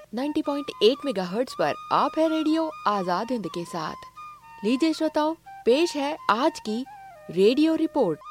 90.8 megahertz पर आप है रेडियो आजाद हिंद के साथ। लीजिए श्रोताओ, पेश है आज की रेडियो रिपोर्ट।